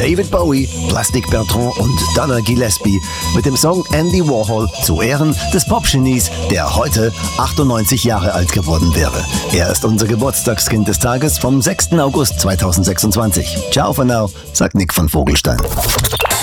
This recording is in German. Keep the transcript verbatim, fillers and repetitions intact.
David Bowie, Plastic Bertrand und Donna Gillespie mit dem Song Andy Warhol zu Ehren des Popgenies, der heute achtundneunzig Jahre alt geworden wäre. Er ist unser Geburtstagskind des Tages vom sechsten August zweitausendsechsundzwanzig. Ciao for now, sagt Nick von Vogelstein.